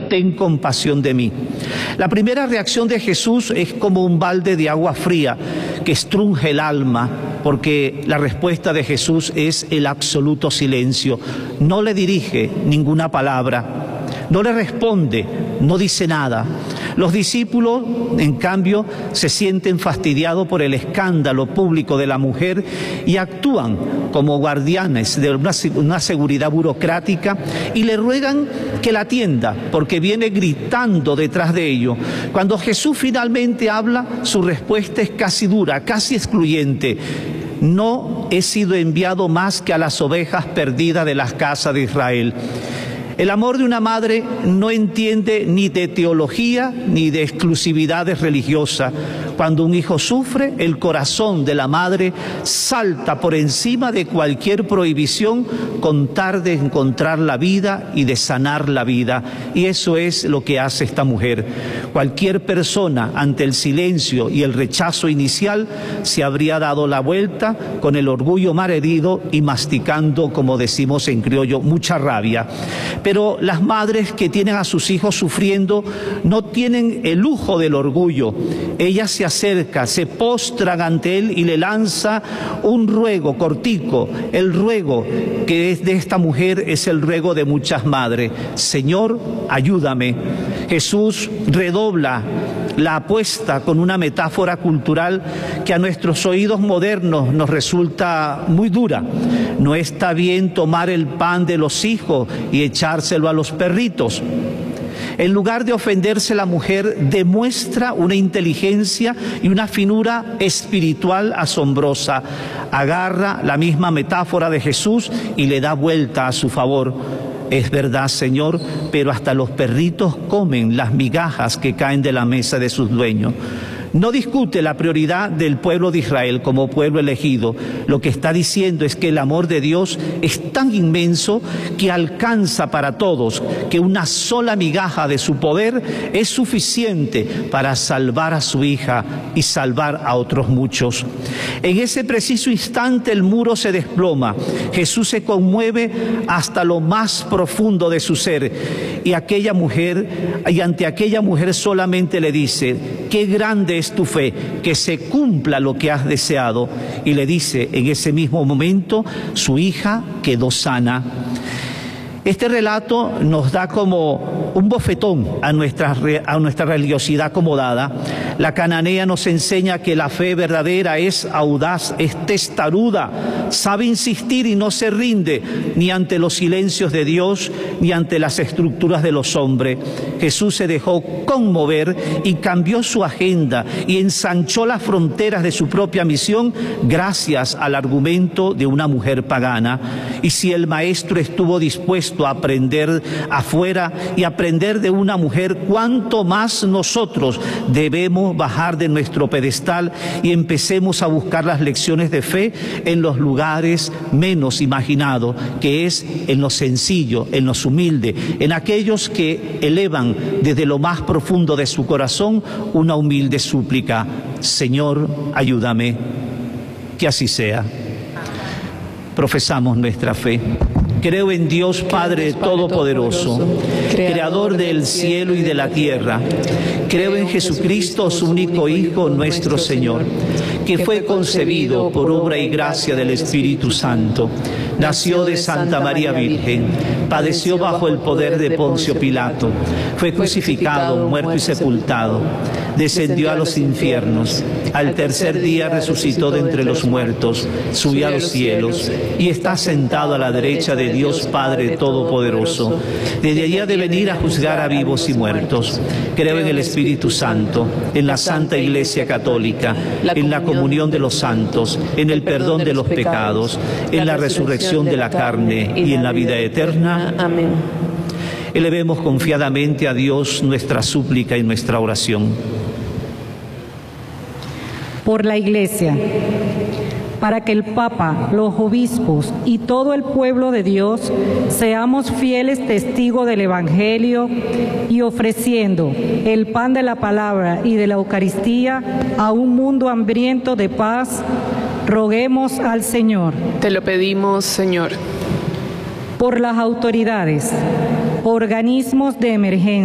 ten compasión de mí. La primera reacción de Jesús es como un balde de agua fría que estrunge el alma, porque la respuesta de Jesús es el absoluto silencio. No le dirige ninguna palabra, no le responde, no dice nada. Los discípulos, en cambio, se sienten fastidiados por el escándalo público de la mujer y actúan como guardianes de una seguridad burocrática y le ruegan que la atienda porque viene gritando detrás de ellos. Cuando Jesús finalmente habla, su respuesta es casi dura, casi excluyente. No he sido enviado más que a las ovejas perdidas de las casas de Israel. El amor de una madre no entiende ni de teología ni de exclusividades religiosas. Cuando un hijo sufre, el corazón de la madre salta por encima de cualquier prohibición con tal de encontrar la vida y de sanar la vida. Y eso es lo que hace esta mujer. Cualquier persona ante el silencio y el rechazo inicial se habría dado la vuelta con el orgullo malherido y masticando, como decimos en criollo, mucha rabia. Pero las madres que tienen a sus hijos sufriendo no tienen el lujo del orgullo. Ella se acerca, se postran ante él y le lanza un ruego cortico. El ruego que es de esta mujer es el ruego de muchas madres. Señor, ayúdame. Jesús redobla la apuesta con una metáfora cultural que a nuestros oídos modernos nos resulta muy dura. No está bien tomar el pan de los hijos y echárselo a los perritos. En lugar de ofenderse, la mujer demuestra una inteligencia y una finura espiritual asombrosa. Agarra la misma metáfora de Jesús y le da vuelta a su favor. Es verdad, Señor, pero hasta los perritos comen las migajas que caen de la mesa de sus dueños. No discute la prioridad del pueblo de Israel como pueblo elegido. Lo que está diciendo es que el amor de Dios es tan inmenso que alcanza para todos, que una sola migaja de su poder es suficiente para salvar a su hija y salvar a otros muchos. En ese preciso instante el muro se desploma. Jesús se conmueve hasta lo más profundo de su ser y ante aquella mujer solamente le dice: qué grande es tu fe, que se cumpla lo que has deseado. Y le dice en ese mismo momento, su hija quedó sana. Este relato nos da como un bofetón a nuestra religiosidad acomodada. La cananea nos enseña que la fe verdadera es audaz, es testaruda, sabe insistir y no se rinde ni ante los silencios de Dios ni ante las estructuras de los hombres. Jesús se dejó conmover y cambió su agenda y ensanchó las fronteras de su propia misión gracias al argumento de una mujer pagana. Y si el maestro estuvo dispuesto a aprender afuera y aprender de una mujer, cuánto más nosotros debemos bajar de nuestro pedestal y empecemos a buscar las lecciones de fe en los lugares menos imaginados, que es en lo sencillo, en lo humilde, en aquellos que elevan desde lo más profundo de su corazón una humilde súplica: Señor, ayúdame. Que así sea. Profesamos nuestra fe. Creo en Dios Padre Todopoderoso, Creador del cielo y de la tierra. Creo en Jesucristo, su único Hijo, nuestro Señor, que fue concebido por obra y gracia del Espíritu Santo. Nació de Santa María Virgen, padeció bajo el poder de Poncio Pilato, fue crucificado, muerto y sepultado, descendió a los infiernos, al tercer día resucitó de entre los muertos, subió a los cielos y está sentado a la derecha de Dios Padre Todopoderoso. Desde allí ha de venir a juzgar a vivos y muertos. Creo en el Espíritu Santo, en la Santa Iglesia Católica, en la comunión de los santos, en el perdón de los pecados, en la resurrección de la carne y en la vida eterna. Amén. Elevemos confiadamente a Dios nuestra súplica y nuestra oración. Por la Iglesia, para que el Papa, los obispos y todo el pueblo de Dios seamos fieles testigos del Evangelio y ofreciendo el pan de la palabra y de la Eucaristía a un mundo hambriento de paz, roguemos al Señor. Te lo pedimos, Señor. Por las autoridades, organismos de emergencia,